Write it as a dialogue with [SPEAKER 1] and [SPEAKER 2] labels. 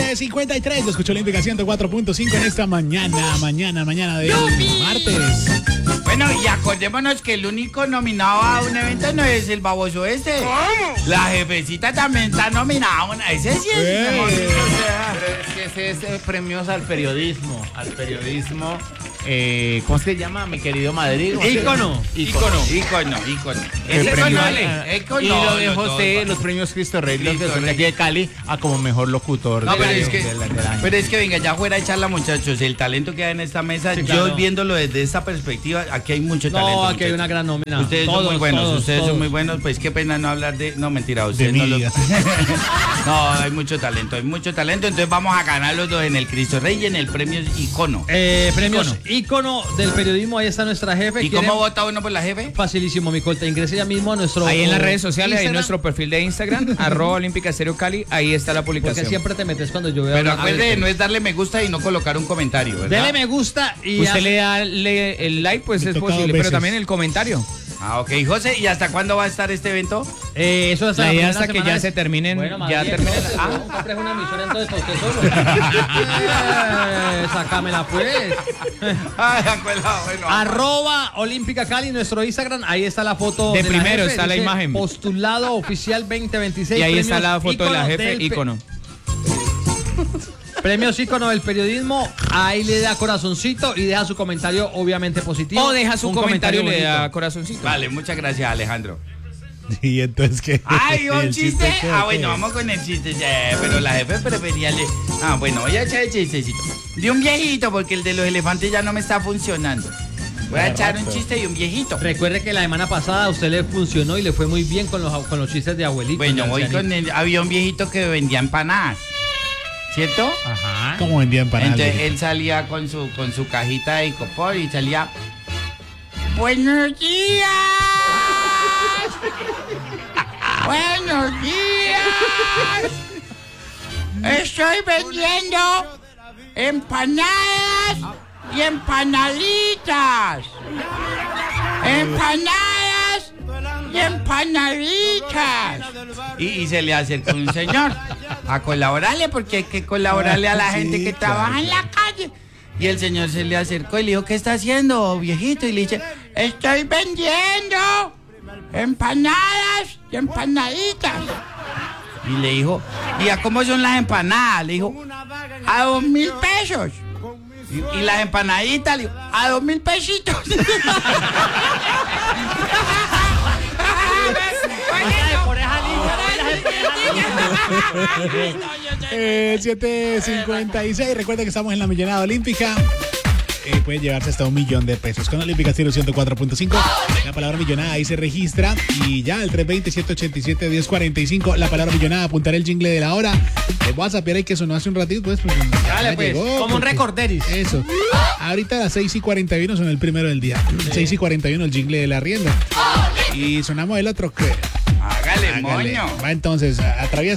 [SPEAKER 1] 7:53, lo escuchó Olímpica 104.5 en esta mañana de martes.
[SPEAKER 2] Bueno, y acordémonos que el único nominado a un evento no es el baboso este.
[SPEAKER 3] ¿Cómo?
[SPEAKER 2] La jefecita también está nominada. Ese sí es, mejor dicho, o sea.
[SPEAKER 4] Pero es que ese es premios al periodismo. ¿Cómo se llama, mi querido Madrid?
[SPEAKER 2] Ícono.
[SPEAKER 4] Ese
[SPEAKER 2] premio,
[SPEAKER 4] y lo de José, los premios Cristo Rey, los que son de aquí de Cali, a como mejor locutor.
[SPEAKER 2] No, pero
[SPEAKER 4] del
[SPEAKER 2] es
[SPEAKER 4] año.
[SPEAKER 2] que venga, ya fuera a echarla, muchachos. El talento que hay en esta mesa,
[SPEAKER 5] Sí,
[SPEAKER 2] yo
[SPEAKER 5] claro.
[SPEAKER 2] viéndolo desde esta perspectiva, aquí hay mucho talento.
[SPEAKER 5] No, aquí hay
[SPEAKER 2] muchachos.
[SPEAKER 5] una gran nómina.
[SPEAKER 2] Ustedes son muy buenos,
[SPEAKER 5] Todos.
[SPEAKER 2] son muy buenos, pues qué pena no hablar de... No, mentira, ustedes
[SPEAKER 1] De
[SPEAKER 2] no
[SPEAKER 1] mi
[SPEAKER 2] lo...
[SPEAKER 1] vida.
[SPEAKER 2] No, hay mucho talento, entonces vamos a ganar los dos en el Cristo Rey y en el premio Icono.
[SPEAKER 5] Premios ícono del periodismo, ahí está nuestra jefe.
[SPEAKER 2] ¿Y cómo vota uno por la jefe?
[SPEAKER 5] Facilísimo, mi colta. Ingrese ya mismo a nuestro
[SPEAKER 6] Ahí en las redes sociales, ahí en
[SPEAKER 5] Instagram,
[SPEAKER 6] nuestro perfil de Instagram, @Olímpica Estéreo Cali, ahí está la
[SPEAKER 5] Porque
[SPEAKER 6] publicación.
[SPEAKER 5] siempre te metes cuando yo veo.
[SPEAKER 2] Pero
[SPEAKER 5] hablar
[SPEAKER 2] acuérdate,
[SPEAKER 5] del-
[SPEAKER 2] no es darle me gusta y no colocar un comentario, ¿verdad?
[SPEAKER 5] Dele me gusta y
[SPEAKER 6] Usted
[SPEAKER 5] hace-
[SPEAKER 6] le da el like, pues
[SPEAKER 1] Me
[SPEAKER 6] es
[SPEAKER 1] toca
[SPEAKER 6] posible,
[SPEAKER 1] dos
[SPEAKER 6] pero
[SPEAKER 1] veces.
[SPEAKER 6] también el comentario.
[SPEAKER 2] Ah, ok, José, ¿y hasta cuándo va a estar este evento?
[SPEAKER 5] eso hasta
[SPEAKER 6] La
[SPEAKER 5] la
[SPEAKER 6] idea
[SPEAKER 5] primera
[SPEAKER 6] hasta que
[SPEAKER 5] semana
[SPEAKER 6] ya
[SPEAKER 5] de-
[SPEAKER 6] se terminen,
[SPEAKER 5] Bueno,
[SPEAKER 6] ya
[SPEAKER 5] Madrid,
[SPEAKER 6] terminen.
[SPEAKER 5] entonces,
[SPEAKER 6] Ah,
[SPEAKER 5] no, compres una emisora entonces para usted solo. Sácamela pues.
[SPEAKER 2] Ay, acuérdate, bueno.
[SPEAKER 5] @Olímpica Cali, nuestro Instagram, ahí está la foto
[SPEAKER 6] De
[SPEAKER 5] la
[SPEAKER 6] primero
[SPEAKER 5] jefe,
[SPEAKER 6] está la
[SPEAKER 5] dice
[SPEAKER 6] imagen.
[SPEAKER 5] Postulado oficial 2026.
[SPEAKER 6] y ahí está
[SPEAKER 5] premios
[SPEAKER 6] la foto de la
[SPEAKER 5] ícono
[SPEAKER 6] jefe,
[SPEAKER 5] del
[SPEAKER 6] ícono.
[SPEAKER 5] Premios ícono del periodismo, ahí le da corazoncito y deja su comentario obviamente positivo.
[SPEAKER 6] O deja su
[SPEAKER 5] Un
[SPEAKER 6] comentario y le da
[SPEAKER 5] bonito.
[SPEAKER 6] corazoncito.
[SPEAKER 2] Vale, muchas gracias, Alejandro.
[SPEAKER 1] Y entonces, ¿qué?
[SPEAKER 2] Ay, ¿un
[SPEAKER 1] ¿El
[SPEAKER 2] chiste?
[SPEAKER 1] qué?
[SPEAKER 2] Ah,
[SPEAKER 1] ¿Qué?
[SPEAKER 2] bueno, vamos con el chiste. Pero la jefe prefería... Ah, bueno, voy a echar el chistecito. De un viejito, porque el de los elefantes ya no me está funcionando. Voy a echar un chiste de un viejito.
[SPEAKER 5] Recuerde que la semana pasada a usted le funcionó y le fue muy bien con los chistes de abuelito.
[SPEAKER 2] Bueno,
[SPEAKER 5] de
[SPEAKER 2] voy
[SPEAKER 5] ancianito.
[SPEAKER 2] con el... Había un viejito que vendía empanadas. ¿Cierto?
[SPEAKER 5] Ajá.
[SPEAKER 1] ¿Cómo vendía empanadas?
[SPEAKER 2] Entonces él salía con su cajita de icopor y salía... ¡Buenos días! ¡Buenos días! Estoy vendiendo empanadas y empanaditas. Empanadas y empanaditas. Y se le acercó un señor a colaborarle, porque hay que colaborarle a la gente que trabaja en la calle. Y el señor se le acercó y le dijo, ¿qué está haciendo, viejito? Y le dice, estoy vendiendo empanadas y empanaditas. Y le dijo, ¿y a cómo son las empanadas? Le dijo, a 2.000 pesos. Y las empanaditas, le dijo, a 2.000 pesitos.
[SPEAKER 1] 7:56. Recuerda que estamos en la Millonada Olímpica. Puede llevarse hasta $1.000.000 con Olímpica 104.5. La palabra millonada ahí se registra. Y ya el 320-787-1045. La palabra millonada, apuntar el jingle de la hora. El WhatsApp ahí que sonó hace un ratito, pues.
[SPEAKER 5] Dale, pues, como un recorderis.
[SPEAKER 1] Eso. Ahorita a las 6:41 son el primero del día. 6:41 el jingle de la rienda. Y sonamos el otro que.
[SPEAKER 2] Hágale,
[SPEAKER 1] Hágale.
[SPEAKER 2] moño.
[SPEAKER 1] Va entonces, atraviesa.